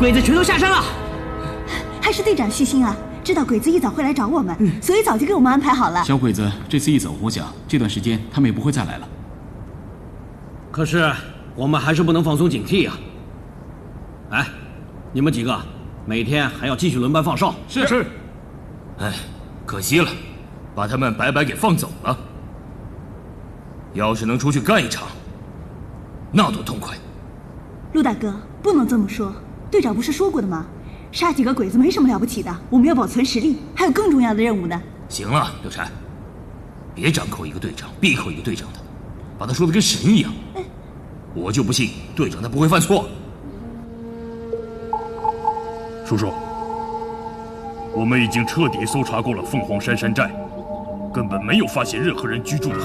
鬼子全都下山了。 还是队长细心啊，知道鬼子一早会来找我们，所以早就给我们安排好了。 小鬼子这次一走，我想这段时间他们也不会再来了。 可是我们还是不能放松警惕啊！哎，你们几个每天还要继续轮班放哨。 是。哎，可惜了，把他们白白给放走了。要是能出去干一场，那多痛快！ 陆大哥，不能这么说，队长不是说过的吗？杀几个鬼子没什么了不起的，我们要保存实力，还有更重要的任务呢。 行了，刘禅，别张口一个队长，闭口一个队长的，把他说的跟神一样。我就不信队长他不会犯错。 叔叔，我们已经彻底搜查过了凤凰山山寨，根本没有发现任何人居住的